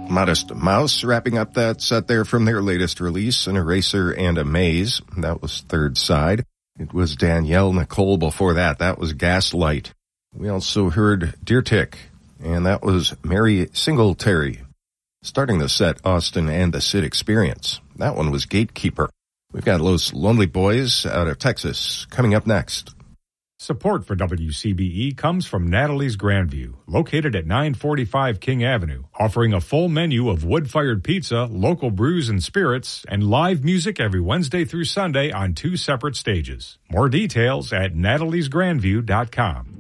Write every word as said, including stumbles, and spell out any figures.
Modest Mouse wrapping up that set there from their latest release, An Eraser and a Maze. That was Third Side. It was Danielle Nicole before that. That was Gaslight. We also heard Deer Tick, and that was Mary Singletary. Starting the set, Austin and the Sid Experience. That one was Gatekeeper. We've got Los Lonely Boys out of Texas coming up next. Support for W C B E comes from Natalie's Grandview, located at nine forty-five King Avenue, offering a full menu of wood-fired pizza, local brews and spirits, and live music every Wednesday through Sunday on two separate stages. More details at natalies grandview dot com.